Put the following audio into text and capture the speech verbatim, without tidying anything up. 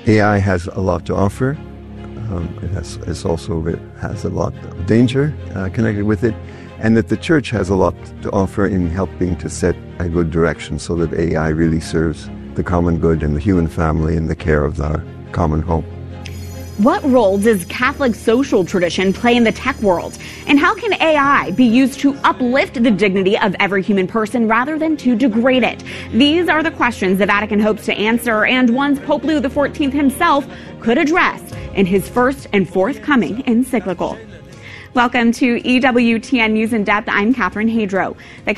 A I has a lot to offer. Um, it has it's also it has a lot of danger uh, connected with it, and that the church has a lot to offer in helping to set a good direction so that A I really serves the common good and the human family and the care of our common home. What role does Catholic social tradition play in the tech world? And how can A I be used to uplift the dignity of every human person rather than to degrade it? These are the questions the Vatican hopes to answer, and ones Pope Leo the fourteenth himself could address in his first and forthcoming encyclical. Welcome to E W T N News in Depth. I'm Catherine Hadro. The